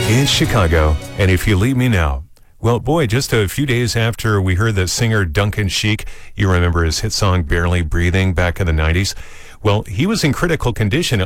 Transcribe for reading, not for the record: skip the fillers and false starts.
in Chicago, and If You Leave Me Now. Well, boy, just a few days after we heard the singer Duncan Sheik, you remember his hit song Barely Breathing back in the 90s, well, he was in critical condition.